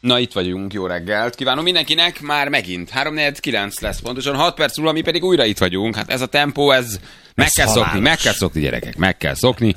Na, itt vagyunk, jó reggelt. Kívánom mindenkinek, már megint 3:49 lesz pontosan, 6 perc múlva, mi pedig újra itt vagyunk. Hát ez a tempó, ez meg kell szokni, gyerekek, meg kell szokni.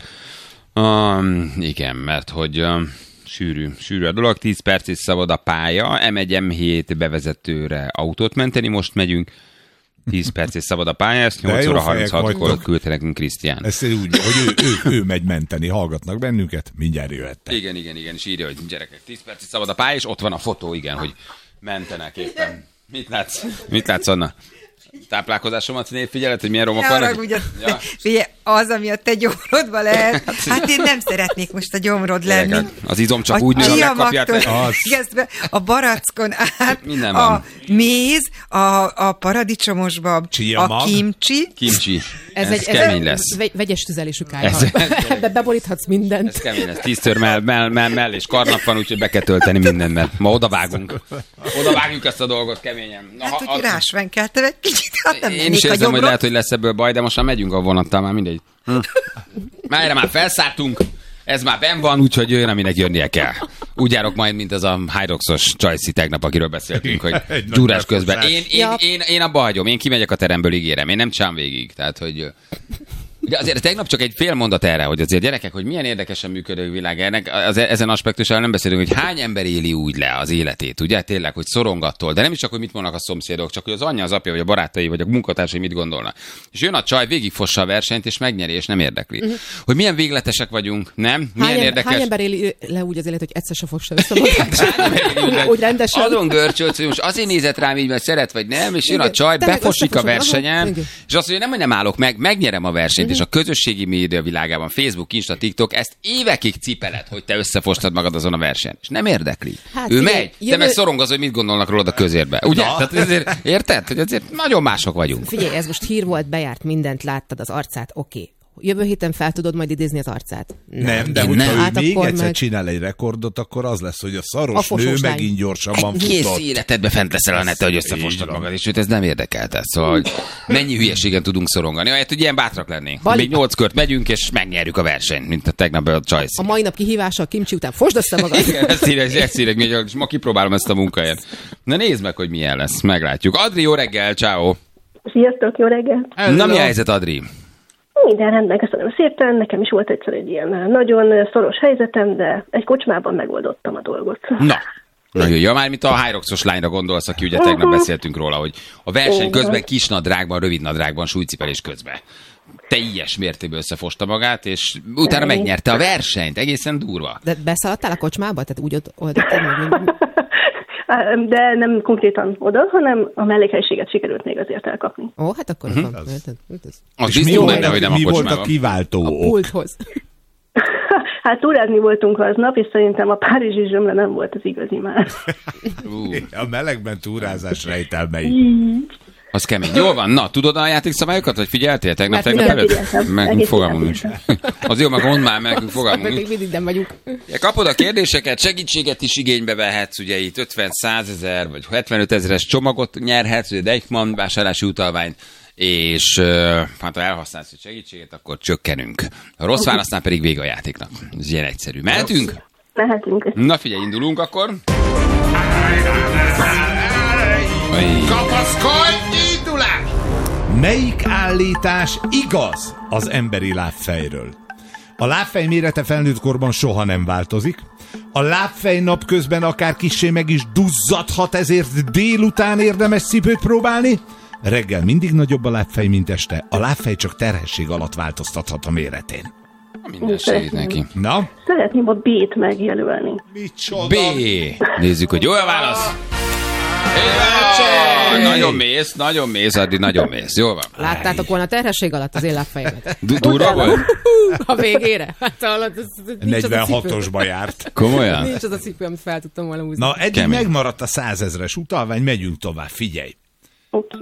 Igen, mert hogy sűrű a dolog, 10 perc is szabad a pálya, M1, M7 bevezetőre autót menteni, most megyünk. 10 perc és szabad a pálya, ezt 8 óra 36-kor küldte nekünk Krisztián. Ez úgy, hogy ő megy menteni, hallgatnak bennünket, mindjárt jöhettek. Igen, és írja, hogy gyerekek, 10 perc és szabad a pálya, és ott van a fotó, igen, hogy mentenek éppen. Mit látsz, Anna? Táplálkozásomat figyeled, hogy milyen romok vannak? Ja. Figyelj, az, ami a te gyomrodban lehet. Hát én nem szeretnék most a gyomrod lenni. Az izom csak úgy nő, ha megkapják. A barackon át, a méz, a paradicsomosba, a kimcsi. Ez kemény lesz. Vegyes tüzelésű kájha. Ebbe beboríthatsz mindent. Ez kemény lesz. 10-től mell és karnap van, úgyhogy be kell tölteni mindent. Ma odavágunk ezt a dolgot keményen. Hát, hogy rásvenkeltem egy kicsit. Hát én is érzem, hogy lehet, hogy lesz ebből baj, de most már megyünk a vonattal, már mindegy. Erre már felszálltunk, ez már benn van, úgyhogy jön, aminek jönnie kell. Úgy járok majd, mint az a Hyroxos Csajci tegnap, akiről beszéltünk, hogy gyúrás közben. Én abba hagyom, én kimegyek a teremből, ígérem, én nem csám végig. Tehát, hogy... De azért tegnap csak egy fél mondat erre, hogy azért gyerekek, hogy milyen érdekesen működő világ ennek, ezen aspektussal nem beszélünk, hogy hány ember éli úgy le az életét, ugye? Tényleg, hogy szorongattól, de nem is csak, hogy mit mondanak a szomszédok, csak hogy az anyja, az apja, vagy a barátai, vagy a munkatársai mit gondolnak. És jön a csaj, végigfossa a versenyt, és megnyeri, és nem érdekli. Hogy milyen végletesek vagyunk, nem? Milyen érdekes... Hány ember éli le úgy az élet, hogy egyszer se fossa össze magát? Úgy rendesen. Azon görcsölsz, hogy most azért nézett rám így, mert szeret, vagy nem, és jön a csaj, befosik a versenyen, és azt mondja, nem állok meg, megnyerem a versenyt. És a közösségi média világában, Facebook, Insta, TikTok, ezt évekig cipeled, hogy te összefostad magad azon a versenyen. És nem érdekli. Hát, ő megy, te meg szorongaz, hogy mit gondolnak rólad a közérbe. Ugye? Tehát ezért, érted? Hogy azért nagyon mások vagyunk. Figyelj, ez most hír volt, bejárt, mindent láttad, az arcát, oké. Jövő héten fel tudod majd idézni az arcát? Nem, de hogyha ő még egyszer csinál egy rekordot, akkor az lesz, hogy a szaros nő megint gyorsabban futott. Egész életedbe fent leszel a neten, hogy összefostad magad, és őt ez nem érdekelte. Szóval, hogy mennyi hülyességen tudunk szorongani. Ahelyett, hogy ilyen bátrak lennénk. Még 8 kört megyünk, és megnyerjük a versenyt, mint a tegnap a Csajci. A mai nap kihívása a kimcsi után fosd össze magad. Igen, ezt írek, és ma kipróbálom ezt a munkahelyet. Na nézd meg, hogy milyen lesz, meglátjuk. Adri, jó reggel, ciao. Sziasztok, jó reggel. Na, mi a helyzet, Adri? Minden rendben, köszönöm szépen. Nekem is volt egyszer egy ilyen nagyon szoros helyzetem, de egy kocsmában megoldottam a dolgot. Na jó, már mint a Hyroxos lányra gondolsz, aki ugye tegnap beszéltünk róla, hogy a verseny közben kis nadrágban, rövid nadrágban, súlycipelés közben teljes mértékben összefosta magát, és utána megnyerte a versenyt. Egészen durva. De beszaladtál a kocsmába? Tehát úgy oldottad meg? De nem konkrétan oda, hanem a mellékhelyiséget sikerült még azért elkapni. Ó, hát akkor van. És mi volt a kiváltó ok? A pulthoz. Hát túrázni voltunk aznap, és szerintem a párizsi zsömle nem volt az igazi már. A melegben túrázás rejtelmei. Az kemény. Jól van. Na, tudod a játékszabályokat, vagy figyeltél tegnap előtt? Meg fogalmam nincs. Az jó, meg mondd már, meg fogalmam nincs. Mindig nem vagyunk. Kapod a kérdéseket, segítséget is igénybe vehetsz, ugye itt 50, 100 ezer, vagy 75 ezeres csomagot nyerhetsz, ugye Deichmann vásárlási utalványt, és hát ha elhasználsz a segítséget, akkor csökkenünk. A rossz válasznál pedig vége a játéknak. Ez ilyen egyszerű. Mehetünk? Mehetünk. Na figyelj, indulunk akkor. Kapaszkodj, indulás! Melyik állítás igaz az emberi lábfejről? A lábfej mérete felnőtt korban soha nem változik. A lábfej napközben akár kissé meg is duzzadhat, ezért délután érdemes cipőt próbálni. Reggel mindig nagyobb a lábfej, mint este. A lábfej csak terhesség alatt változtathat a méretén. Minden segít neki. Na? Szeretném a B-t megjelölni. Micsoda? B. Nézzük, hogy jó a válasz. Nagyon mész, Addi, nagyon mész. Jól van. Láttátok volna a terhesség alatt az én lábfejemet? Durva volt? A végére? Hát 46-osba járt. Komolyan? Nincs az a cipő, amit fel tudtam volna húzni. Na, eddig megmaradt a 100 000-es utalvány, megyünk tovább, figyelj. Oké.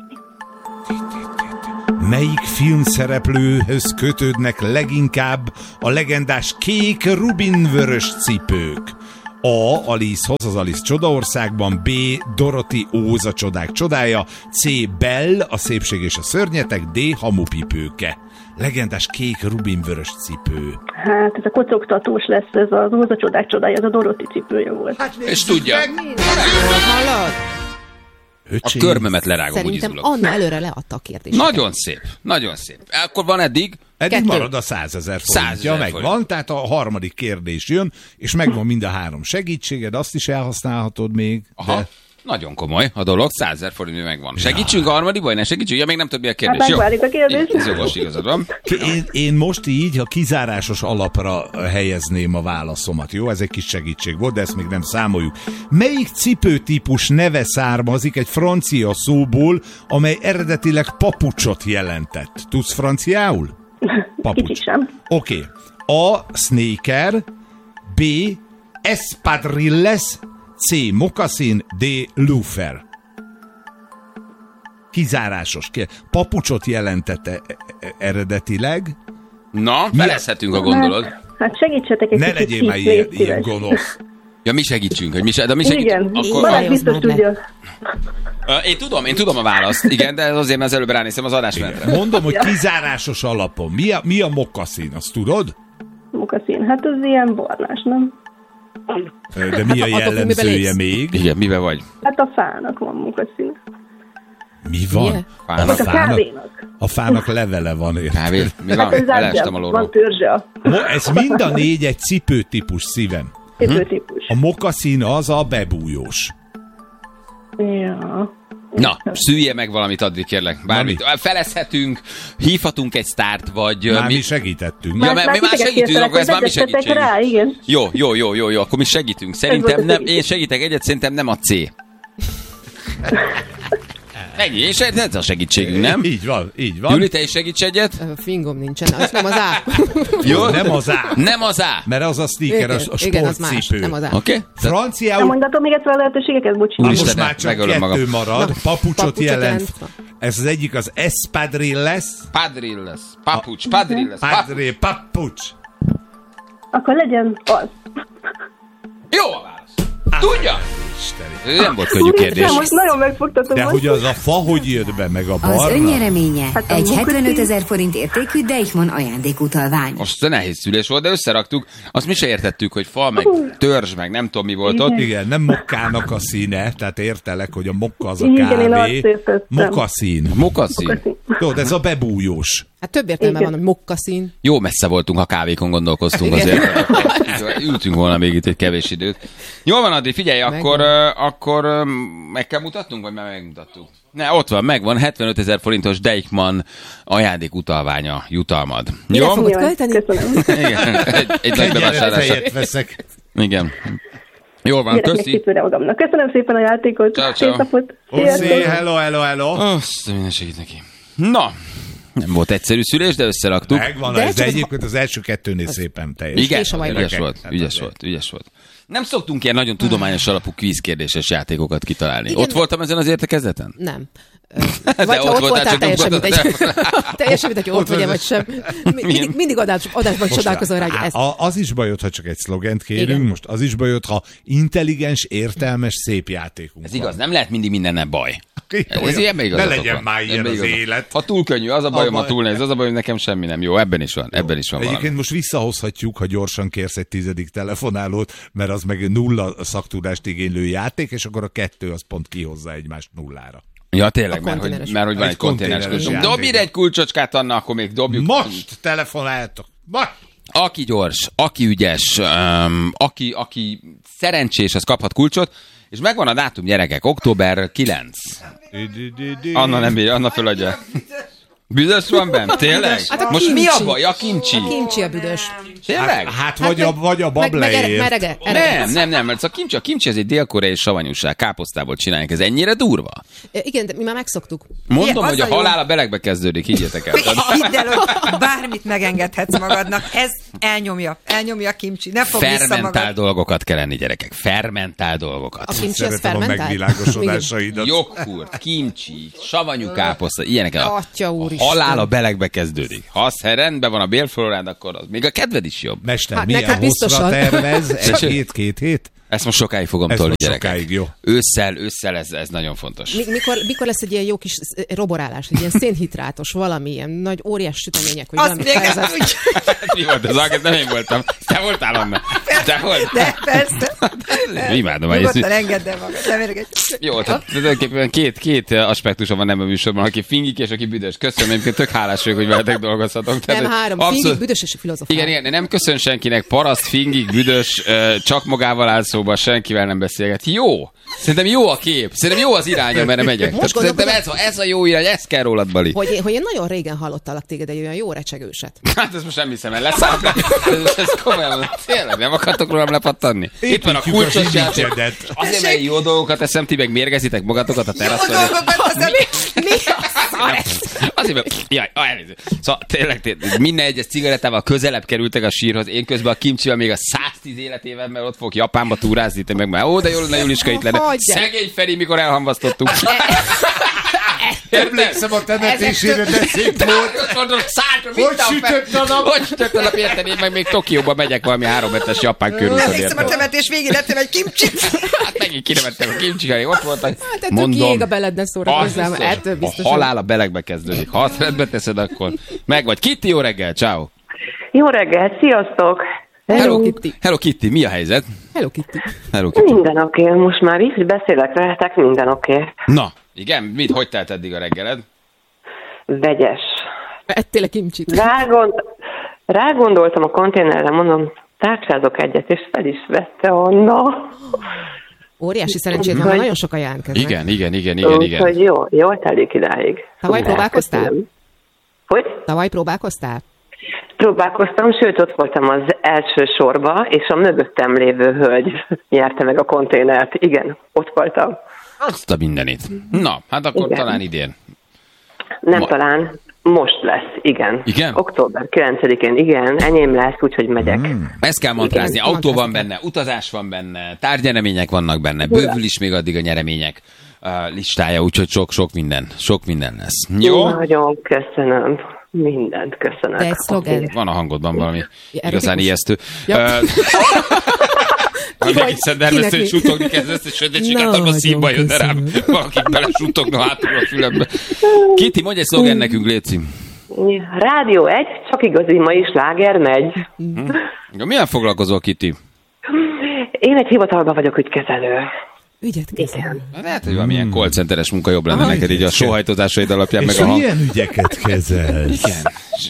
Melyik filmszereplőhöz kötődnek leginkább a legendás kék rubinvörös cipők? A. Alicehoz, az Alice Csodaországban, B. Dorothy Óz a csodák csodája, C. Belle, a szépség és a szörnyetek, D. Hamupipőke. legendás kék rubinvörös cipő. Hát ez a kocogtatós lesz, ez az Róza csodák csodája, ez a Doroti cipője volt. És tudja. Hallod? A körmömet lerágom, úgy Szerintem izulok. Anna előre leadta a kérdést. Nagyon szép, nagyon szép. Akkor van eddig? Eddig 2. marad a 100 000 forintja, 100 000 megvan, tehát a harmadik kérdés jön, és megvan mind a 3 segítséged, azt is elhasználhatod még. Aha. De... Nagyon komoly a dolog, 100 000 forint megvan. Segítsünk a harmadik, vagy ne segítsünk? Ja, még nem tudja a kérdés. Hát Jó. megvárjuk a kérdést. Ez jogos, igazad van. Én most így a kizárásos alapra helyezném a válaszomat, jó? Ez egy kis segítség volt, de ezt még nem számoljuk. Melyik cipőtípus neve származik egy francia szóból, amely eredetileg papucsot jelentett? Tudsz franciául? Kicsit sem. Oké. A. Sneaker, B. Espadrilles, C. Moccasin, D. Loafer. Kizárásos. Papucsot jelentette eredetileg. Na, felezhetünk, a gondolod. Hát segítsetek egy Ne kicsit. legyél már légy ilyen szíves. gonosz. Ja, mi segítsünk, hogy mi segítsünk. Igen, Akkor Balázs biztos Halljon már tudja. én tudom a választ, igen, de azért az előbb ránézem az adásmenetre. Mondom, hogy kizárásos alapon. Mi a moccasin, azt tudod? Mokaszín, hát az ilyen barnás, nem? De mi a Attól függ, miben jellemzője lépsz. még? Igen, mivel vagy? Hát a fának van mokaszín. Mi van? Milyen? Fának. Vagy a kávénak. A fának levele van, érted? Kávé? Mi van? Hát ez Elestem a van lóról. törzse. Ez mind a 4 egy cipőtípus, szívem. Cipőtípus. A moccasin az a bebújós. Ja. Na, szülje meg valamit addig, kérlek. Bármit. Felezhetünk, hívhatunk egy sztárt, vagy... Már mi segítettünk. Ja, mi már titeket segítünk, kértelek, akkor ez hogy már mi vezessetek segítségünk. rá, igen. Jó, akkor mi segítünk. volt Szerintem a nem, segítség. én segítek egyet, szerintem nem a C. Ennyi, és ez a segítségünk, nem? Így van, így van. Júli, te is segíts egyet? Fingom nincsen, az nem az A. Jó? Nem az A. Nem az A. Mert az a sneaker, a Igen, az más, sportcipő. nem az A. Oké? Nem Franciául, mondatom még egyszer a lehetőségeket, bocsi. most Úristen, már csak megölöm 2 magam. marad, Na, papucsot papucsot jelent. jelent. Ez az egyik az espadrilles, Padrilles. Papucs, padrilles. padre, papucs. Akkor legyen az. Jó a válasz. Tudja? Isteni. Ez nem volt könnyű kérdés. Most nagyon megfogtatom. De most. hogy az a fa hogy jött be, meg a Az barna? önnyereménye Hát a egy mokaszín. 75 000 forint értékű Deichmann ajándékutalvány. Most nehéz szülés volt, de összeraktuk. Azt mi se értettük, hogy fa, meg törzs, meg nem tudom mi volt ott. Igen, nem mokkának a színe, tehát értelek, hogy a mokka az a Igen, én azt kávé. értettem. Mokaszín. Mokaszín. Tudod, ez a bebújós. Hát több értelme Igen. van, hogy mokkaszín. Jó messze voltunk, ha kávékon gondolkoztunk azért. Ültünk volna még itt egy kevés időt. Jól van, Adri, figyelj, akkor meg kell mutatnunk, vagy már megmutattuk? Ne, ott van, megvan, 75 000 forintos Deichmann ajándékutalványa, jutalmad. Mire Jó? fogod Jó, költeni? köszönöm. Igen, egy nagy bevásárlásra. Fejet veszek. Igen. Jól van, Gyerek még köszi. cipőre magamnak. Köszönöm szépen a játékot. Ciao, ciao. Szép napot. Oszi, Sziasztok. hello. Azt, minden segít neki. Na, nem volt egyszerű szülés, de összeraktuk. Megvan, De ez, de csak az- egyébként az első 2-nél szépen teljes. Igen, És a majd ügyes gyerekek. volt, Hát ügyes azért. volt, ügyes volt. Nem szoktunk ilyen nagyon tudományos alapú kvízkérdéses játékokat kitalálni. Igen. Ott voltam ezen az értekezleten? Nem. De Vagy ha ott ott voltál, voltál, csak teljesen nem mindegy. Teljesen mindegy, hogy ott vagy vagy sem. Mindig adásban csodálkozol rá, hogy ez. Az is bajod, ha csak egy szlogent kérünk, Igen. most az is bajod, ha intelligens, értelmes, szép játékunk Ez igaz, nem lehet mindig mindennel baj. van. Ez ebben Ne igazatok legyen van. már ilyen Ebben az igazatok. élet. Ha túl könnyű, az a bajom, ha Abba- túl nehéz, az a bajom, nekem semmi nem jó. Ebben is van valami. Egyébként most visszahozhatjuk, ha gyorsan kérsz egy 10. telefonálót, mert az meg 0 szaktudást igénylő játék, és akkor a 2 az pont kihozza egymást 0-ra. Ja, tényleg, A mert konténeres. hogy van Egy egy konténeres konténeres kulcsunk. játék. Dobj ide egy kulcsocskát, Anna, akkor még dobjuk. Most telefonáltok! Most! Aki gyors, aki ügyes, aki szerencsés, az kaphat kulcsot, és megvan a dátum, gyerekek, október 9. Anna nem bírja, Anna föladja. Büdös van bent? Tényleg? Hát a Most mi a kimcsi. baj? A kimcsi. A kimcsi a büdös. Tényleg? Hát vagy a bab leért. Nem, mert a kimcsi ez egy dél-koreai savanyúság, káposztából csinálják, ez ennyire durva. Igen, de mi már megszoktuk. Mondom, Igen, hogy a az a jó. halál a belegbe kezdődik, higgyétek el. Hidd el, hogy bármit megengedhetsz magadnak. Ez elnyomja a kimcsi. Ne fogd vissza Fermentál magad. dolgokat kell enni, gyerekek. Fermentál dolgokat. A kimcsi az Szeretem a fermentált? megvilágosodásaidat. Joghurt, kimcsi, savanyú káposzta, ilyenek. Atya A úristen. halál a belegbe kezdődik. Ha az rendben van a bélflorád, akkor az még a kedved is jobb. Mester, Hát milyen neked hosszra biztosan. tervez? Egy hét, 2 hét? Ezt most sokáig fogom tolni, gyerekek. Sokáig, jó. Ősszel ez nagyon fontos. Mikor lesz egy ilyen jó kis roborálás, egy ilyen szénhidrátos valami, ilyen nagy óriás sütemények, vagy valami fejezet. Mi volt az alkat? Nem én voltam. Te voltál, Anna. Te voltál. De persze. Imádom. Nyugodtan engedd el magad. Nem érdekel. Jó, tehát tulajdonképpen két aspektusa van ebben a műsorban, aki fingik és aki büdös. Köszönöm, egyébként tök hálás vagyok, hogy veletek dolgozhatok. Nem, három. Fingik, büdös és filozofál. Igen, nem köszön senkinek, paraszt, fingik, büdös, csak magával áll szóba, senkivel nem beszélget. Jó! Szerintem jó a kép. Szerintem jó az irány, amerre megyek. Szerintem ez a jó irány, ez kell rólad, Bali. Hogy én nagyon régen hallottalak téged egy olyan jó recsegőset. Hát ezt most nem hiszem el, leszálltam. Ez komolyan, tényleg nem akartok rólam lepattanni? Itt van a kulcsos játék. Azért, mert jó dolgokat eszem, ti meg mérgezitek magatokat a teraszon. Mi az? Azért, mert... Jaj, elnézést. Szóval tényleg, minden egyes cigarettával közelebb kerültek a sírhoz. Én közben a Kimcsivel még a 110 életével, mert ott fogok Japánba túrázni, te meg már, de jól lenne Juliska itt lenne. Szegény Feri, mikor elhamvasztottuk. Emlékszem a temetésére, de szép volt. Hogy sütött a nap? Hogy sütött a nap, érted? Én meg még Tokióba megyek valami 3 hetes japán körúton, érted? Emlékszem a temetés végén ettem egy kimcsit. Hát megint kinevettem a kimcsikáig, ott voltak. Hát mondom, ég a beled, ne szórakozzám. A halál a belegbe kezdődik. Ha azt rendbe teszed, akkor meg vagy. Kitty, jó reggel, ciao. Jó reggel, sziasztok! Hello Kitty. Hello Kitty, mi a helyzet? Hello Kitty. Hello Kitty. Minden oké, most már így, hogy beszélek veletek, minden oké. Na, igen, hogy telt eddig a reggeled? Vegyes. Ettél a kimcsit. Rágondoltam a konténerre, mondom, tárcsázok egyet, és fel is vette Anna. Óriási szerencsét van, nagyon sokan jelentkeznek. Igen. Úgyhogy jól telik idáig. Tavaly próbálkoztál? Hogy? Tavaly próbálkoztál? Próbálkoztam, sőt ott voltam az első sorba, és a mögöttem lévő hölgy nyerte meg a konténert. Igen, ott voltam. Azt a mindenit. Na, hát akkor igen. Talán idén. Talán, most lesz, igen. Igen? Október 9-én, igen, enyém lesz, úgyhogy megyek. Ezt kell mantrázni, autó van benne, utazás van benne, tárgyeremények vannak benne, bővül is még addig a nyeremények listája, úgyhogy sok minden lesz. Jó? Nagyon köszönöm. Mindent köszönöm. De egy szlogen. Van a hangodban valami igazán ijesztő. Ja. Egészen dermesztő, hogy suttogni kezdesz, és egy csináltam a színba jön, de rám valakit bele suttogna hátul a fülembe. Kitty, mondj egy szlogen nekünk, léci. Rádió 1, csak igazi mai sláger megy. Milyen foglalkozol, Kitty? Én egy hivatalban vagyok ügykezelő. Ügyet kezel. Lehet, hogy valamilyen callcenteres munka jobb lenne neked így a sóhajtozásaid alapján. És meg a milyen ügyeket kezelsz? Igen.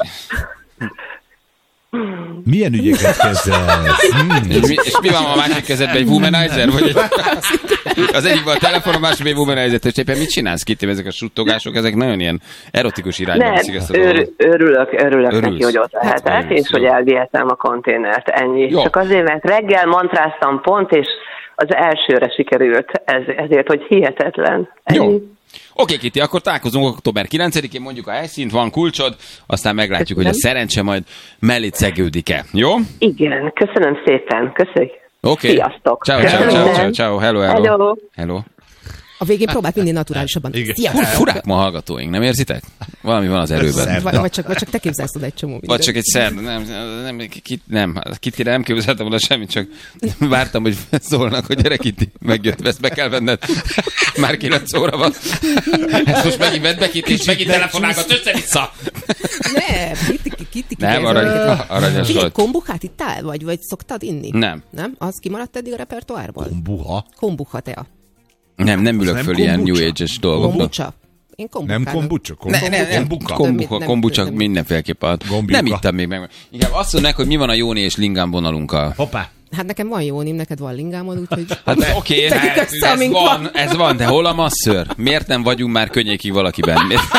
Milyen ügyeket kezelsz? És mi van a másik kezedben, egy womanizer? Vagy az egyikben a telefon, a másikben egy womanizer. És éppen mit csinálsz, Kitty? Ezek a suttogások, ezek nagyon ilyen erotikus irányba viszik ezt a dolgot. Örülök neki, hogy ott lehetek, és hogy elvihetem a konténert. Ennyi. Jó. Csak azért, mert reggel mantráztam pont, és az elsőre sikerült, ezért, hogy hihetetlen. Ennyi. Jó. Oké, Kitty, akkor találkozunk október 9-én, mondjuk a helyszínt, van kulcsod, aztán meglátjuk, hogy a szerencse majd mellé szegődik-e. Jó? Igen, köszönöm szépen. Köszönjük. Oké. Sziasztok. Ciao. Hello. A végén próbált mindig naturálisabban. Furák ma hallgatóink, nem érzitek? Valami van az erőben. Vagy csak te képzelsz oda egy csomó mindent. Vagy csak egy szerda. Kitty nem képzeltem oda semmit, csak vártam, hogy szólnak, hogy gyere Kitty, megjött, ezt be kell venned. Már 9 óra van. Ezt most megint vedd be, Kitty, és megint telefonálgat össze-vissza. Nem, Kitty. Nem, aranyos volt. Kombuchát ittál, vagy szoktad inni? Nem. Nem? Az kimaradt eddig a repertoárból? Kombucha tea. Nem ülök föl ilyen New Age-es dolgokba. Kombucha? Én kombuchát. Nem kombucha? Kombucha mindenféleképpen. Nem ittam még meg. Igen, azt mondják, hogy mi van a Jóni és Lingám vonalunkkal. Hoppá. Hát nekem van Jónim, neked van Lingámod, úgyhogy... Hát oké, ez van, de hol a masször? Miért nem vagyunk már könnyékig valakiben?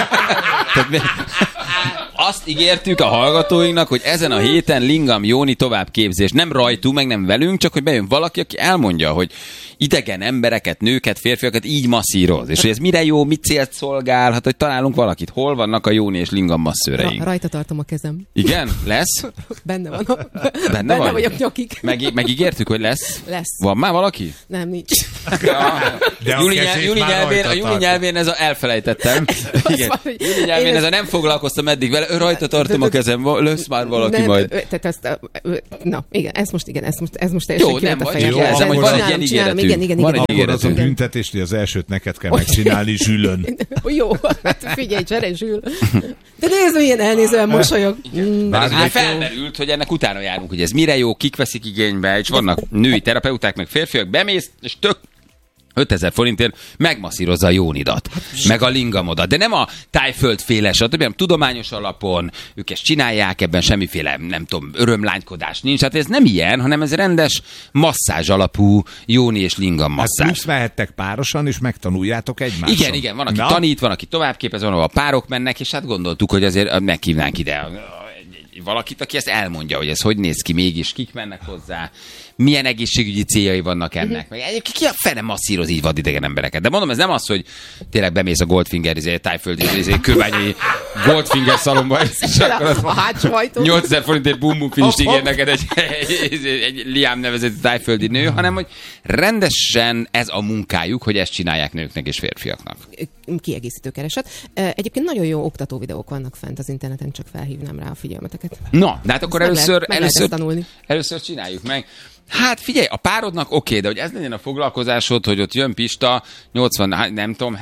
Azt ígértük a hallgatóinknak, hogy ezen a héten Lingam Jóni továbbképzés. Nem rajtunk, meg nem velünk, csak hogy bejön valaki, aki elmondja, hogy idegen embereket, nőket, férfiakat így masszíroz. És hogy ez mire jó, mit célt szolgál, hát hogy találunk valakit. Hol vannak a Jóni és Lingam masszőreink? Rajta tartom a kezem. Igen? Lesz? Benne van. Benne vagyok nyakig. Megígértük, hogy lesz? Lesz. Van már valaki? Nem, nincs. De a Júli nyelvén ez a elfelejtettem. Igen. Júli nyelvén ez a nem foglalkoztam eddig vele, rajta tartom a kezem, lesz már valaki majd. Tehát ezt, na, igen, ez most teljesen kilett a fejem. Jó, nem van egy ilyen ígéretünk. Igen. Akkor az a büntetés, hogy az elsőt neked kell megcsinálni Zsülön. Jó, hát figyelj, csere Zsül. De nézd, milyen elnézően mosolyog. Felmerült, hogy ennek utána járunk, hogy ez mire jó, kik veszik igénybe, és vannak női terapeuták, meg férfiak, bemész, és tök 5000 forintért megmasszírozza a jónidat, meg a lingamodat. De nem a tájföldféle, stb., hanem tudományos alapon, ők ezt csinálják, ebben semmiféle, nem tudom, örömlánykodás nincs. Hát ez nem ilyen, hanem ez rendes masszázs alapú jóni és lingam masszázs. Hát plusz mehettek párosan, és megtanuljátok egymást. Igen, van, aki tanít, van, aki továbbképez, van, ahol a párok mennek, és hát gondoltuk, hogy azért meghívnánk ide valakit, aki ezt elmondja, hogy ez hogy néz ki mégis, kik mennek hozzá, milyen egészségügyi céljai vannak ennek. Meg egyébként ki a fene masszíroz így vadidegen embereket. De mondom, ez nem az, hogy tényleg bemész a Goldfinger, tájföldi, kőbányai Goldfinger szalomba, és akkor a hátsóajtó 8000 forintért bum finist ígér neked egy Liam nevezetű tájföldi nő, hanem hogy rendesen ez a munkájuk, hogy ezt csinálják nőknek és férfiaknak. Kiegészítő kereset. Egyébként nagyon jó oktató videók vannak fent az interneten, csak felhívnám rá a figyelmeteket. Na, de hát akkor először csináljuk meg. Hát figyelj, a párodnak oké, de hogy ez legyen a foglalkozásod, hogy ott jön Pista, 80, nem tudom,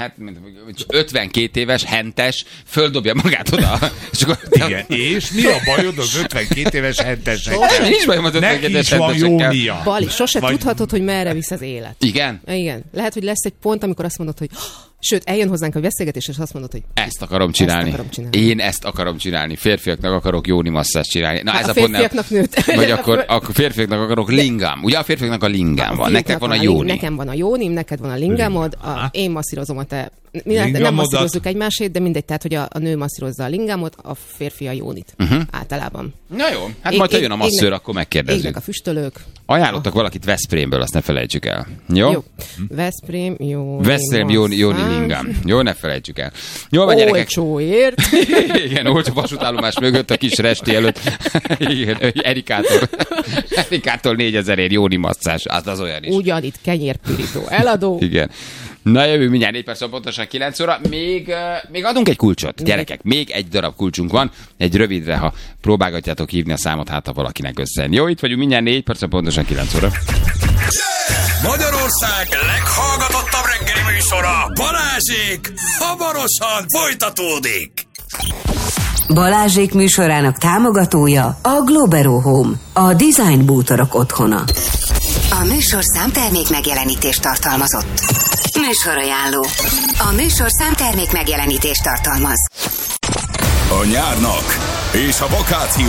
52 éves, hentes, földobja magát oda. És, akkor, igen, és mi a bajod az 52 éves hentesekkel? Nincs bajom az 52 éves hentesekkel. Bali, sose tudhatod, hogy merre visz az élet. Igen? Igen. Lehet, hogy lesz egy pont, amikor azt mondod, hogy sőt, eljön hozzánk a beszélgetés, és azt mondod, hogy ezt akarom csinálni. Én ezt akarom csinálni. Férfiaknak akarok jóni masszást csinálni. Na, ez a férfiaknak nőtt. Vagy akkor férfiaknak akarok lingám. Ugye a férfiaknak a lingám van. Nektek van a jóni. Nekem van a jónim, neked van a lingámod, én masszírozom a te. Nem masszírozzuk egymásét, de mindegy, tehát, hogy a nő masszírozza a lingámot, a férfi a jónit. Általában. Na jó, hát majd jön a masszőr, akkor megkérdezzük. Égnek a füstölők. Ajánlottak valakit Veszprémből, azt ne felejtsük el. Jó? Veszprém, jóni lingám. Jó, ne felejtsük el. Jól van, gyerekek. Olcsóért. Igen, olcsó vasútállomás mögött a kis resti előtt. Igen, Erikától 4000-ért jóni masszás. Az olyan is. Ugyanitt kenyérpirító eladó. Igen. Na jövő mindjárt 4 perc, pontosan 9 óra. Még adunk egy kulcsot, gyerekek. Még egy darab kulcsunk van. Egy rövidre, ha próbálgatjátok hívni a számot, hát ha valakinek összejön. Jó, itt vagyunk mindjárt 4 perc, pontosan 9 óra. Magyarország leghallgatottabb reggeli műsora, Balázsék, hamarosan folytatódik. Balázsék műsorának támogatója a Globero Home, a design bútorok otthona. A műsorszám termék megjelenítést tartalmazott. Műsorajánló. A műsorszám termék megjelenítést tartalmaz. A nyárnak és a vakáció